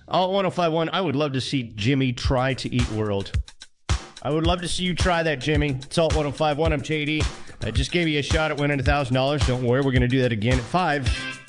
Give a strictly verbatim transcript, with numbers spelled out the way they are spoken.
Alt one oh five one, I would love to see Jimmy try to eat world. I would love to see you try that, Jimmy. It's Alt one oh five one. I'm J D. I just gave you a shot at winning one thousand dollars. Don't worry, we're going to do that again at five.